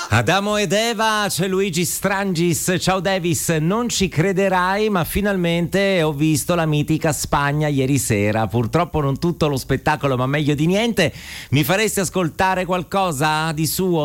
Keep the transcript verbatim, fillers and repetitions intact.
Adamo ed Eva, c'è Luigi Strangis. Ciao Davis, non ci crederai, ma finalmente ho visto la mitica Spagna ieri sera. Purtroppo non tutto lo spettacolo, ma meglio di niente. Mi faresti ascoltare qualcosa di suo?